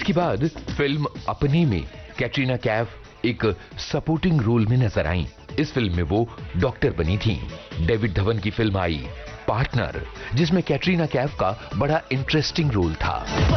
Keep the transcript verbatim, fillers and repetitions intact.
इसके बाद फिल्म अपने में कैटरीना कैफ एक सपोर्टिंग रोल में नजर आईं। इस फिल्म में वो डॉक्टर बनी थीं। डेविड धवन की फिल्म आई पार्टनर, जिसमें कैटरीना कैफ का बड़ा इंटरेस्टिंग रोल था।